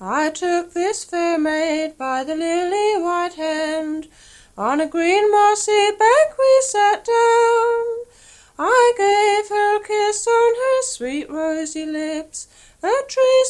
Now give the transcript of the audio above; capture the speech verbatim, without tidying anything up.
I took this fair maid by the lily white hand, on a green mossy bank we sat down. I gave her a kiss on her sweet rosy lips, a trace